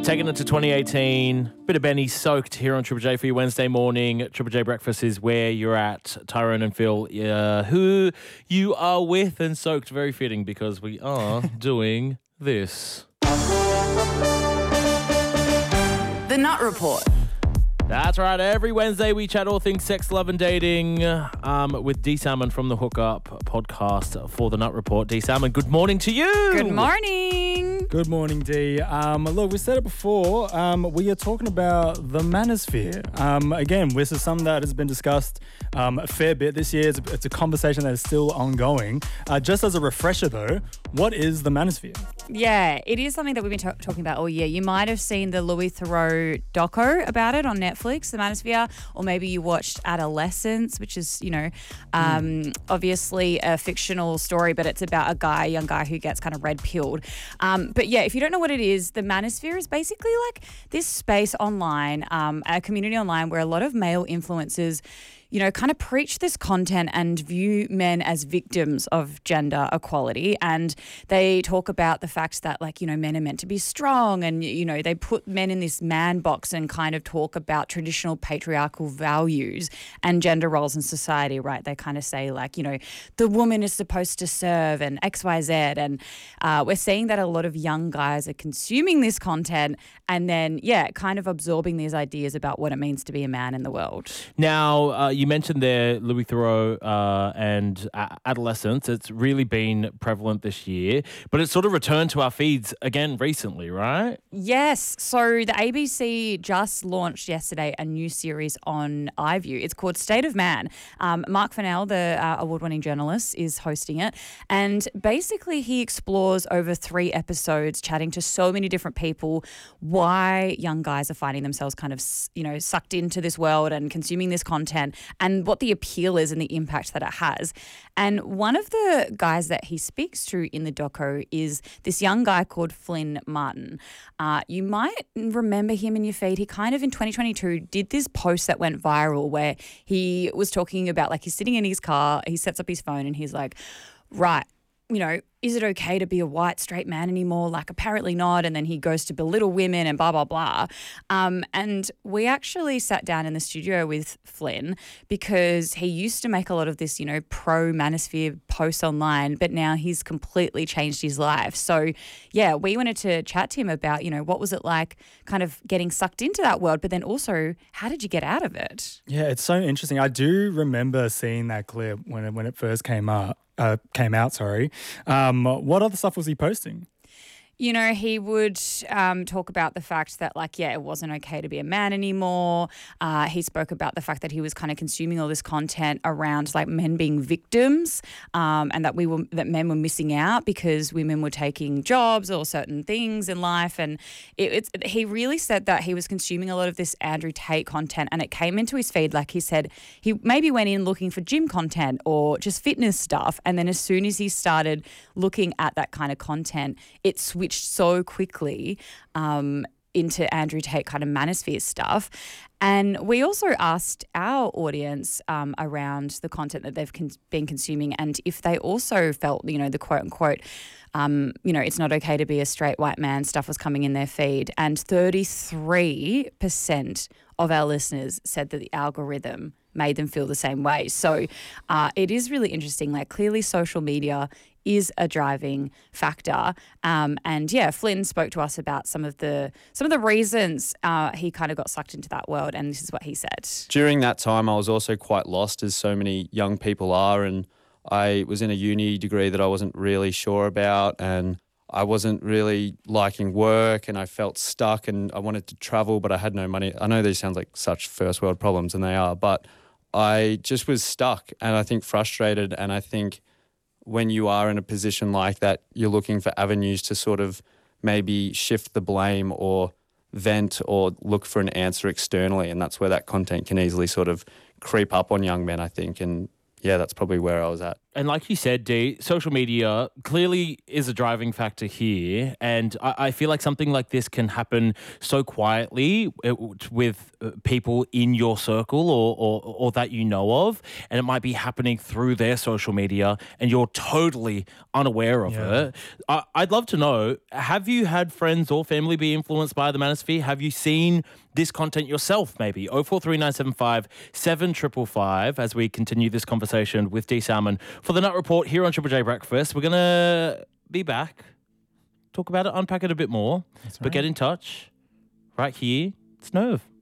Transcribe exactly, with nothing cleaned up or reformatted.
Taking it to twenty eighteen, bit of Benny soaked here on Triple J for your Wednesday morning. Triple J Breakfast is where you're at. Tyrone and Phil, uh, who you are with, and soaked, very fitting because we are doing this. The Nut Report. That's right. Every Wednesday we chat all things sex, love and dating um, with D Salmon from the Hookup podcast for the Nut Report. D Salmon, good morning to you. Good morning. Good morning, D. Um, look, we said it before. Um, we are talking about the manosphere. Um, again, this is something that has been discussed um, a fair bit this year. It's a, it's a conversation that is still ongoing. Uh, just as a refresher, though, what is the manosphere? Yeah, it is something that we've been t- talking about all year. You might have seen the Louis Theroux doco about it on Netflix, the manosphere, or maybe you watched Adolescence, which is, you know, um, mm. obviously a fictional story, but it's about a guy, a young guy who gets kind of red-pilled. Um, but yeah, if you don't know what it is, the manosphere is basically like this space online, um, a community online where a lot of male influencers, you know, kind of preach this content and view men as victims of gender equality. And they talk about the fact that, like, you know, men are meant to be strong and, you know, they put men in this man box and kind of talk about traditional patriarchal values and gender roles in society, right? They kind of say, like, you know, the woman is supposed to serve and X, Y, Z. And uh, we're seeing that a lot of young guys are consuming this content and then, yeah, kind of absorbing these ideas about what it means to be a man in the world. Now, uh, you mentioned there Louis Theroux uh, and uh, Adolescence. It's really been prevalent this year, but it's sort of returned to our feeds again recently, right? Yes. So the A B C just launched yesterday a new series on iView. It's called State of Man. Um, Mark Fennell, the uh, award-winning journalist, is hosting it. And basically he explores over three episodes, chatting to so many different people, why young guys are finding themselves kind of, you know, sucked into this world and consuming this content, and what the appeal is and the impact that it has. And one of the guys that he speaks to in the doco is this young guy called Flynn Martin. Uh, you might remember him in your feed. He kind of in twenty twenty-two did this post that went viral where he was talking about, like, he's sitting in his car, he sets up his phone and he's like, right, you know, is it okay to be a white straight man anymore? Like, apparently not. And then he goes to belittle women and blah, blah, blah. Um, and we actually sat down in the studio with Flynn because he used to make a lot of this, you know, pro-manosphere posts online, but now he's completely changed his life. So, yeah, we wanted to chat to him about, you know, what was it like kind of getting sucked into that world, but then also how did you get out of it? Yeah, it's so interesting. I do remember seeing that clip when it, when it first came up. Uh, came out, sorry. Um, what other stuff was he posting? You know, he would um, talk about the fact that, like, yeah, it wasn't okay to be a man anymore. Uh, he spoke about the fact that he was kind of consuming all this content around, like, men being victims, um, and that we were that men were missing out because women were taking jobs or certain things in life. And it, it's he really said that he was consuming a lot of this Andrew Tate content, and it came into his feed. Like he said, he maybe went in looking for gym content or just fitness stuff, and then as soon as he started looking at that kind of content, it switched so quickly um, into Andrew Tate kind of manosphere stuff. And we also asked our audience um, around the content that they've con- been consuming and if they also felt, you know, the quote unquote, um, you know, it's not okay to be a straight white man stuff was coming in their feed. And thirty-three percent of our listeners said that the algorithm made them feel the same way. So uh, it is really interesting. Like, clearly social media is a driving factor. Um, and yeah, Flynn spoke to us about some of the some of the reasons uh, he kind of got sucked into that world, and this is what he said. During that time, I was also quite lost, as so many young people are, and I was in a uni degree that I wasn't really sure about, and I wasn't really liking work, and I felt stuck, and I wanted to travel, but I had no money. I know these sound like such first world problems, and they are, but I just was stuck and I think frustrated, and I think when you are in a position like that, you're looking for avenues to sort of maybe shift the blame or vent or look for an answer externally. And that's where that content can easily sort of creep up on young men, I think. And yeah, that's probably where I was at. And like you said, Dee, social media clearly is a driving factor here. And I, I feel like something like this can happen so quietly uh, with uh, people in your circle or, or, or that you know of. And it might be happening through their social media and you're totally unaware of Yeah. it. I, I'd love to know, have you had friends or family be influenced by the manosphere? Have you seen this content yourself, maybe? oh four three nine seven five seven five five five as we continue this conversation with Dee Salmon for the Nut Report here on Triple J Breakfast. We're going to be back, talk about it, unpack it a bit more, That's but right. get in touch right here. It's Nerve.